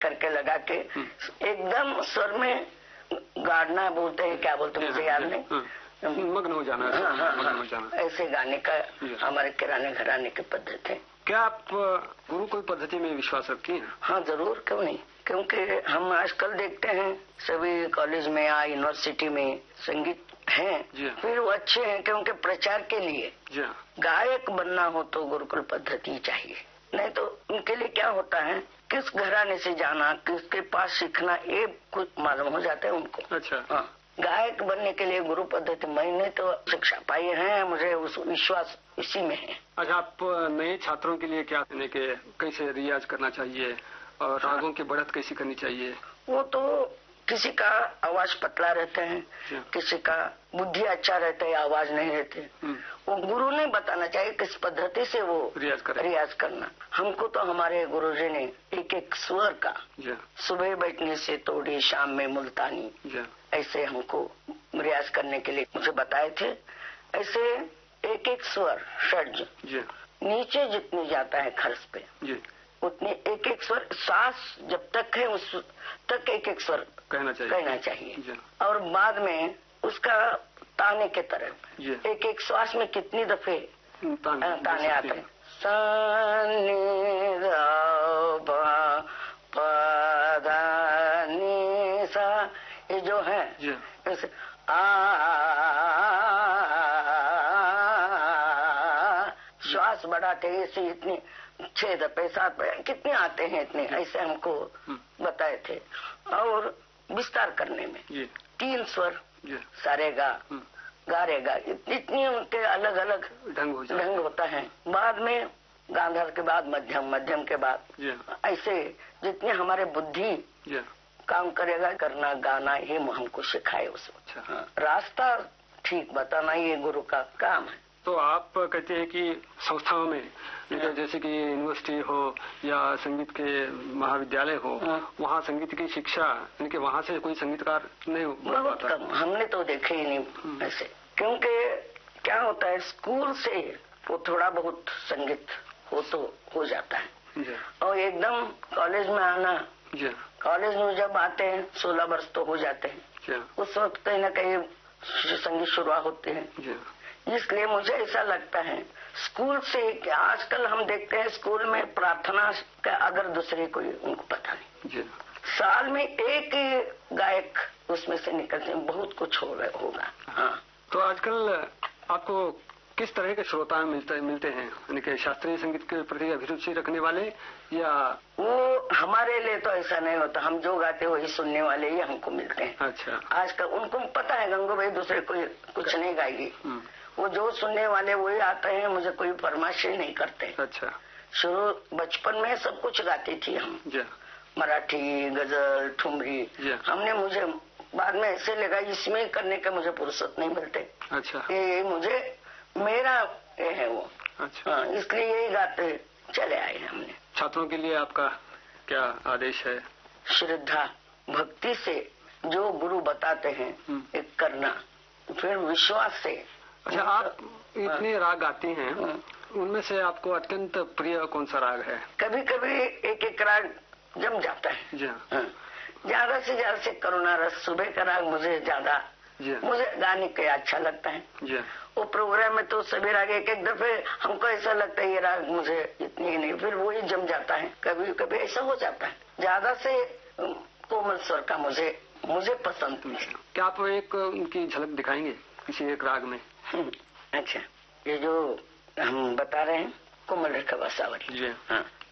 करके लगा के एकदम स्वर में गाड़ना बोलते हैं, क्या बोलते हैं मुझे याद नहीं, मग्न हो जाना। मग्न हो जाना, ऐसे गाने का हमारे किराने घराने की पद्धति है। क्या आप गुरुकुल पद्धति में विश्वास रखती हैं? हाँ जरूर, क्यों नहीं, क्योंकि हम आजकल देखते हैं सभी कॉलेज में या यूनिवर्सिटी में संगीत हैं, फिर वो अच्छे हैं क्योंकि प्रचार के लिए गायक बनना हो तो गुरुकुल पद्धति चाहिए, नहीं तो उनके लिए क्या होता है, किस घराने से जाना, किसके पास सीखना, ये कुछ मालूम हो जाता है उनको। अच्छा। हाँ, गायक बनने के लिए गुरु पद्धति मैंने तो शिक्षा पाई है, मुझे उस विश्वास इसी में है। अच्छा, आप नए छात्रों के लिए क्या कहने के, कैसे रियाज करना चाहिए और रागों की बढ़त कैसी करनी चाहिए? वो तो किसी का आवाज पतला रहते हैं, किसी का बुद्धि अच्छा रहता है, आवाज नहीं रहती, वो गुरु ने बताना चाहिए किस पद्धति से वो रियाज करना। हमको तो हमारे गुरुजी ने एक एक स्वर का सुबह बैठने से तोड़ी शाम में मुल्तानी ऐसे हमको रियाज करने के लिए मुझे बताए थे। ऐसे एक एक स्वर षड्ज नीचे जितनी जाता है खर्च पे उतने एक एक स्वर, सांस जब तक है उस तक एक एक स्वर कहना चाहिए और बाद में उसका ताने के तरह एक एक श्वास में कितनी दफे ताने आते हैं, ये जो है श्वास बढ़ाते ऐसे इतनी 6 दफे 7 दफे कितने आते हैं, इतने ऐसे हमको बताए थे। और विस्तार करने में 3 स्वर सारेगा गारेगा, इतनी उनके अलग अलग ढंग होता है। बाद में गांधार के बाद मध्यम के बाद ऐसे जितने हमारे बुद्धि काम करेगा करना गाना, ये हमको सिखाए उसको। रास्ता ठीक बताना ये गुरु का काम है। तो आप कहते हैं कि संस्थाओं में जैसे कि यूनिवर्सिटी हो या संगीत के महाविद्यालय हो, वहाँ संगीत की शिक्षा यानी कि वहाँ से कोई संगीतकार नहीं बहुत कम, हमने तो देखे ही नहीं ऐसे, क्योंकि क्या होता है स्कूल से वो थोड़ा बहुत संगीत हो जाता है और एकदम कॉलेज में आना, कॉलेज में जब आते हैं 16 वर्ष तो हो जाते हैं, उस वक्त कहीं न कहीं संगीत शुरुआत होते हैं। इसलिए मुझे ऐसा लगता है स्कूल से, आजकल हम देखते हैं स्कूल में प्रार्थना का अगर दूसरे कोई उनको पता नहीं, साल में एक ही गायक उसमें से निकलते हैं, बहुत कुछ होगा। हाँ, तो आजकल आपको किस तरह के श्रोता मिलते हैं, यानी कि शास्त्रीय संगीत के प्रति अभिरुचि रखने वाले या? वो हमारे लिए तो ऐसा नहीं होता, हम जो गाते वही सुनने वाले ही हमको मिलते हैं। अच्छा। आजकल उनको पता है गंगू भाई दूसरे कोई कुछ नहीं गाएगी, वो जो सुनने वाले वही आते हैं, मुझे कोई फरमाइश नहीं करते। अच्छा। शुरू बचपन में सब कुछ गाती थी हम, मराठी गजल ठुमरी, हमने मुझे बाद में ऐसे लगा इसमें करने का मुझे फुर्सत नहीं मिलते। अच्छा। ये मुझे मेरा ये है वो। अच्छा। हाँ, इसलिए यही गाते चले आए हमने। छात्रों के लिए आपका क्या आदेश है? श्रद्धा भक्ति से जो गुरु बताते हैं एक करना, फिर विश्वास से। अच्छा, आप इतने राग गाती हैं, उनमें से आपको अत्यंत प्रिय कौन सा राग है? कभी कभी एक एक राग जम जाता है। ज्यादा से ज्यादा से करुणा रस सुबह का राग मुझे गाने के अच्छा लगता है। वो प्रोग्राम में तो सभी राग एक एक दफे हमको ऐसा लगता है ये राग मुझे इतनी नहीं, फिर वही जम जाता है। कभी कभी ऐसा हो जाता है, ज्यादा से कोमल स्वर का मुझे पसंद है। क्या आप एक उनकी झलक दिखाएंगे किसी एक राग में? अच्छा, ये जो हम बता रहे हैं कोमल रेखा बासावरी। हाँ।